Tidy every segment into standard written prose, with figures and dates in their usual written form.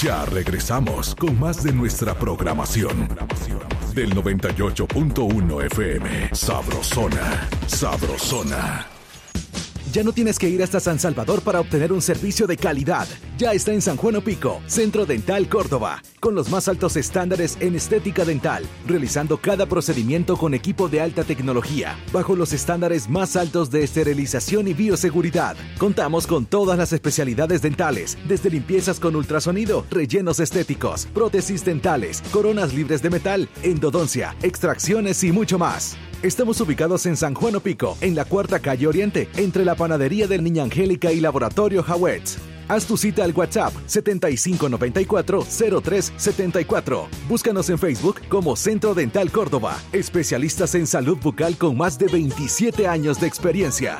Ya regresamos con más de nuestra programación. Del 98.1 FM. Sabrosona. Sabrosona. Ya no tienes que ir hasta San Salvador para obtener un servicio de calidad. Ya está en San Juan Opico, Centro Dental Córdoba, con los más altos estándares en estética dental, realizando cada procedimiento con equipo de alta tecnología, bajo los estándares más altos de esterilización y bioseguridad. Contamos con todas las especialidades dentales, desde limpiezas con ultrasonido, rellenos estéticos, prótesis dentales, coronas libres de metal, endodoncia, extracciones y mucho más. Estamos ubicados en San Juan Opico, en la 4ª calle Oriente, entre la panadería del Niña Angélica y Laboratorio Hawetz. Haz tu cita al WhatsApp 7594-0374. Búscanos en Facebook como Centro Dental Córdoba, especialistas en salud bucal con más de 27 años de experiencia.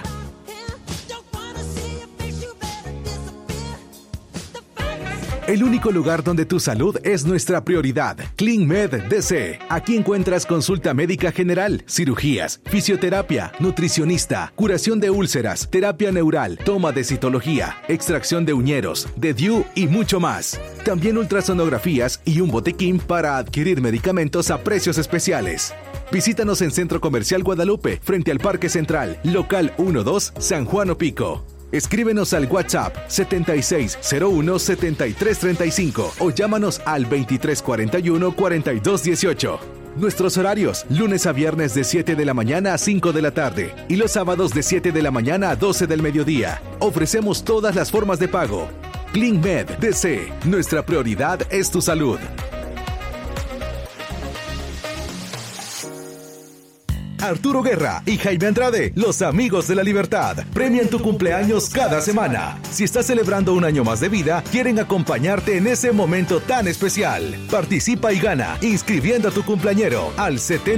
El único lugar donde tu salud es nuestra prioridad. CleanMed DC. Aquí encuentras consulta médica general, cirugías, fisioterapia, nutricionista, curación de úlceras, terapia neural, toma de citología, extracción de uñeros, de DIU y mucho más. También ultrasonografías y un botiquín para adquirir medicamentos a precios especiales. Visítanos en Centro Comercial Guadalupe, frente al Parque Central, local 12, San Juan Opico. Escríbenos al WhatsApp 7601-7335 o llámanos al 2341-4218. Nuestros horarios, lunes a viernes de 7 de la mañana a 5 de la tarde y los sábados de 7 de la mañana a 12 del mediodía. Ofrecemos todas las formas de pago. CleanMed DC, nuestra prioridad es tu salud. Arturo Guerra y Jaime Andrade, los amigos de la libertad, premian tu cumpleaños cada semana. Si estás celebrando un año más de vida, quieren acompañarte en ese momento tan especial. Participa y gana inscribiendo a tu cumpleañero al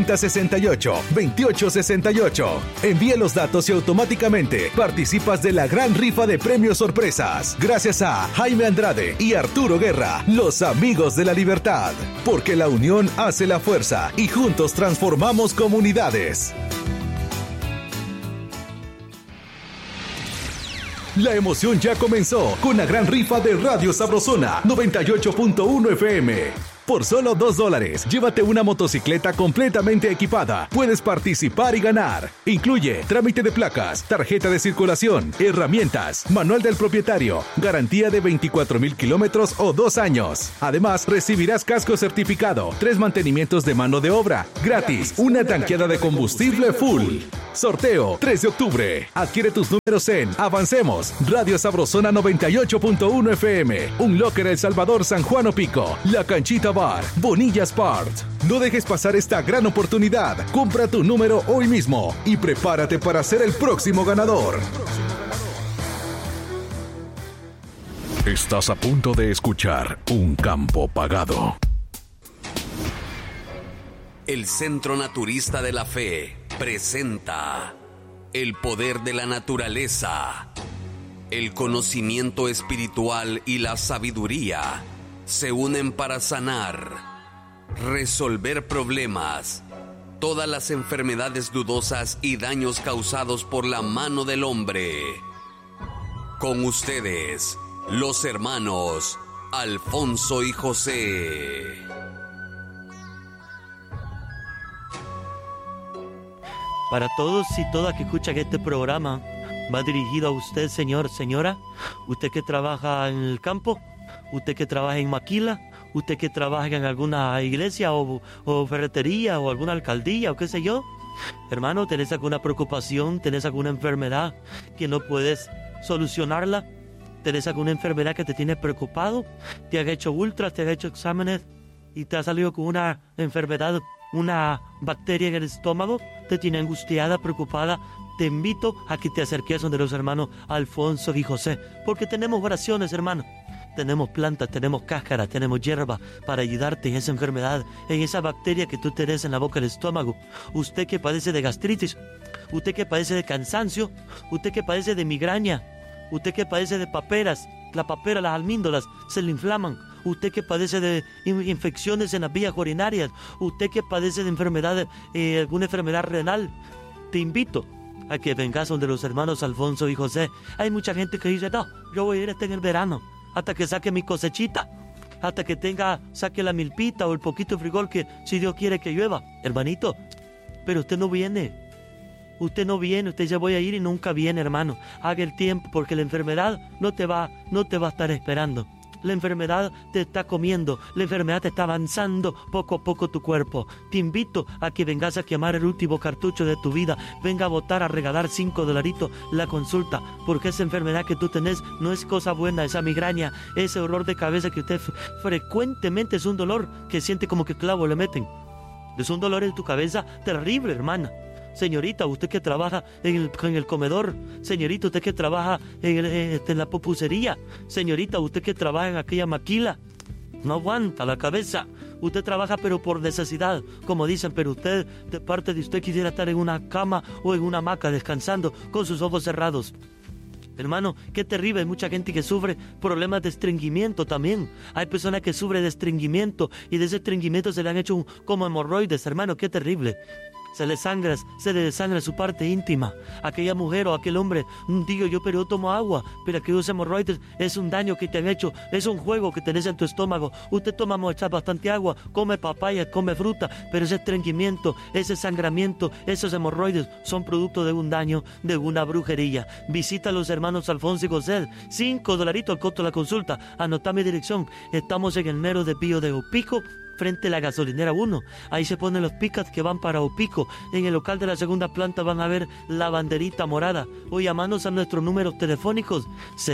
7068-2868. Envía los datos y automáticamente participas de la gran rifa de premios sorpresas. Gracias a Jaime Andrade y Arturo Guerra, los amigos de la libertad. Porque la unión hace la fuerza y juntos transformamos comunidades. La emoción ya comenzó con la gran rifa de Radio Sabrosona 98.1 FM. Por solo $2, llévate una motocicleta completamente equipada. Puedes participar y ganar. Incluye trámite de placas, tarjeta de circulación, herramientas, manual del propietario, garantía de 24,000 kilómetros o 2 años. Además, recibirás casco certificado, 3 mantenimientos de mano de obra, gratis, una tanqueada de combustible full. Sorteo 3 de octubre. Adquiere tus números en Avancemos, Radio Sabrosona 98.1 FM, Un Locker El Salvador, San Juan Opico, La Canchita Bar, Bonilla Sport. No dejes pasar esta gran oportunidad. Compra tu número hoy mismo y prepárate para ser el próximo ganador. Estás a punto de escuchar Un Campo Pagado. El Centro Naturista de la Fe presenta el poder de la naturaleza. El conocimiento espiritual y la sabiduría se unen para sanar, resolver problemas, todas las enfermedades dudosas y daños causados por la mano del hombre. Con ustedes, los hermanos Alfonso y José. Para todos y todas que escuchan este programa, va dirigido a usted, señor, señora, usted que trabaja en el campo, usted que trabaja en maquila, usted que trabaja en alguna iglesia o ferretería o alguna alcaldía o qué sé yo. Hermano, ¿tenés alguna preocupación? ¿Tenés alguna enfermedad que no puedes solucionarla? ¿Tenés alguna enfermedad que te tiene preocupado? ¿Te has hecho ultras, te has hecho exámenes y te has salido con una enfermedad, una bacteria en el estómago? ¿Te tiene angustiada, preocupada? Te invito a que te acerques donde los hermanos Alfonso y José, porque tenemos oraciones, hermano. Tenemos plantas, tenemos cáscaras, tenemos hierba para ayudarte en esa enfermedad, en esa bacteria que tú tenés en la boca del estómago. Usted que padece de gastritis, usted que padece de cansancio, usted que padece de migraña, usted que padece de paperas, la papera, las almíndolas se le inflaman. Usted que padece de infecciones en las vías urinarias, usted que padece de enfermedad, alguna enfermedad renal, te invito a que vengas donde los hermanos Alfonso y José. Hay mucha gente que dice, no, yo voy a ir hasta en el verano, hasta que saque mi cosechita, hasta que saque la milpita o el poquito de frijol que si Dios quiere que llueva. Hermanito, pero usted no viene. Usted no viene, usted ya voy a ir y nunca viene, hermano. Haga el tiempo porque la enfermedad no te va a estar esperando. La enfermedad te está comiendo, la enfermedad te está avanzando poco a poco tu cuerpo. Te invito a que vengas a quemar el último cartucho de tu vida. Venga a votar, a regalar $5 la consulta, porque esa enfermedad que tú tenés no es cosa buena, esa migraña, ese dolor de cabeza que usted frecuentemente es un dolor que siente como que clavo le meten. Es un dolor en tu cabeza terrible, hermana. Señorita, usted que trabaja en el comedor. Señorita, usted que trabaja en la pupusería. Señorita, usted que trabaja en aquella maquila. No aguanta la cabeza. Usted trabaja pero por necesidad, como dicen, pero usted, de parte de usted, quisiera estar en una cama o en una hamaca descansando con sus ojos cerrados. Hermano, qué terrible, hay mucha gente que sufre problemas de estreñimiento también. Hay personas que sufren de estreñimiento y de ese estreñimiento se le han hecho como hemorroides, hermano, qué terrible. Se le desangra su parte íntima. Aquella mujer o aquel hombre, digo yo, pero yo tomo agua, pero aquellos hemorroides es un daño que te han hecho, es un juego que tenés en tu estómago. Usted toma bastante agua, come papaya, come fruta, pero ese estreñimiento, ese sangramiento, esos hemorroides son producto de un daño, de una brujería. Visita a los hermanos Alfonso y José, $5 al costo de la consulta. Anota mi dirección, estamos en el mero de Pío de Opico, frente a la gasolinera 1. Ahí se ponen los pickups que van para Opico. En el local de la segunda planta van a ver la banderita morada. O llamarnos a nuestros números telefónicos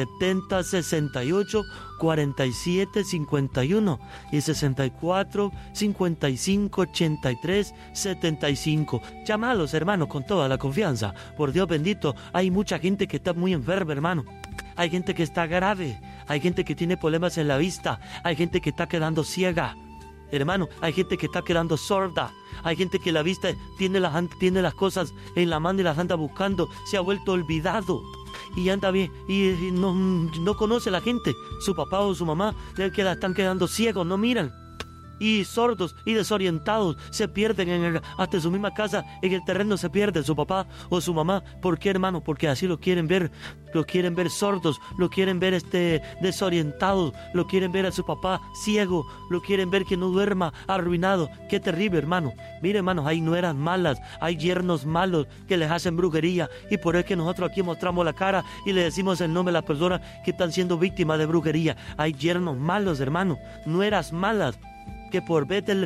7068 47 51 y 64 55 83 75. Llámalos, hermanos, con toda la confianza. Por Dios bendito, hay mucha gente que está muy enferma, hermano. Hay gente que está grave. Hay gente que tiene problemas en la vista. Hay gente que está quedando ciega. Hermano, hay gente que está quedando sorda. Hay gente que la vista tiene las cosas en la mano y las anda buscando. Se ha vuelto olvidado. Y anda bien. Y no conoce a la gente. Su papá o su mamá están quedando ciegos, no miran. Y sordos y desorientados se pierden hasta su misma casa, en el terreno se pierde su papá o su mamá. ¿Por qué, hermano? Porque así lo quieren ver sordos, lo quieren ver desorientados, lo quieren ver a su papá ciego, lo quieren ver que no duerma, arruinado. Qué terrible, hermano. Mire, hermanos, hay nueras malas, hay yernos malos que les hacen brujería, y por eso es que nosotros aquí mostramos la cara y le decimos el nombre de las personas que están siendo víctimas de brujería. Hay yernos malos, hermano, nueras malas, que por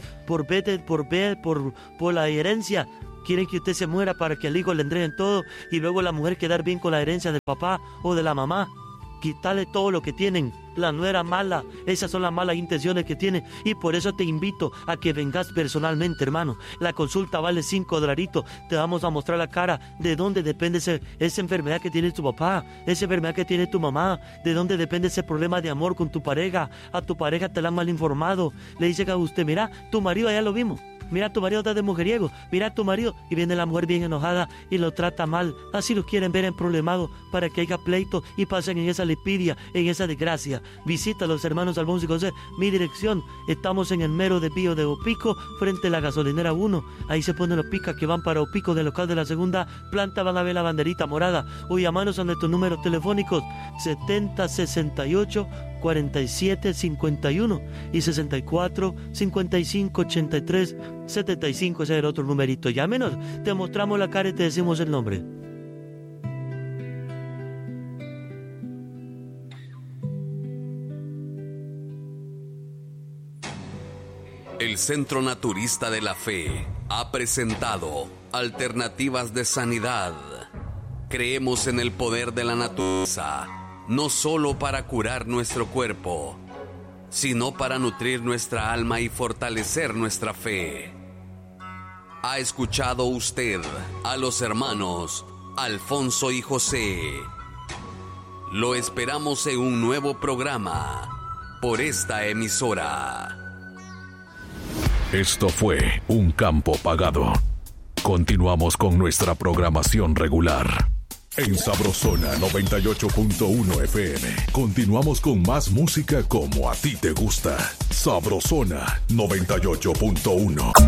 la herencia quieren que usted se muera para que al hijo le entreguen todo, y luego la mujer quedar bien con la herencia del papá o de la mamá. Quitarle todo lo que tienen. La nuera mala, esas son las malas intenciones que tienen, y por eso te invito a que vengas personalmente, hermano. La consulta vale $5. Te vamos a mostrar la cara de dónde depende esa enfermedad que tiene tu papá, esa enfermedad que tiene tu mamá, de dónde depende ese problema de amor con tu pareja. A tu pareja te la han mal informado. Le dice a usted, mira, tu marido ya lo vimos. Mira, tu marido está de mujeriego. Mira, tu marido. Y viene la mujer bien enojada y lo trata mal. Así lo quieren ver en problemado, para que haya pleito y pasen en esa lipidia, en esa desgracia. Visita a los hermanos Alfonso y José. Mi dirección, estamos en el mero de Pío de Opico, frente a la gasolinera 1. Ahí se ponen los picas que van para Opico, del local de la segunda planta. Van a ver la banderita morada. O llamarnos a nuestros números telefónicos 7068 47 51 y 64 55 83 75. Ese es el otro numerito. Llámenos, te mostramos la cara y te decimos el nombre. El Centro Naturista de la Fe ha presentado Alternativas de Sanidad. Creemos en el poder de la naturaleza, no solo para curar nuestro cuerpo, sino para nutrir nuestra alma y fortalecer nuestra fe. ¿Ha escuchado usted a los hermanos Alfonso y José? Lo esperamos en un nuevo programa por esta emisora. Esto fue Un Campo Pagado. Continuamos con nuestra programación regular. En Sabrosona 98.1 FM. Continuamos con más música como a ti te gusta. Sabrosona 98.1.